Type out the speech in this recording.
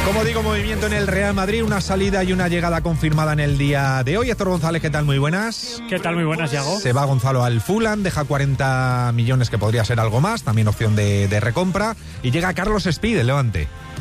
Como digo, movimiento en el Real Madrid, una salida y una llegada confirmada en el día de hoy. Héctor González, ¿qué tal? Muy buenas. ¿Qué tal? Muy buenas, Yago. Se va Gonzalo al Fulham, deja 40 millones, que podría ser algo más, también opción de recompra, y llega Carlos Espí del Levante.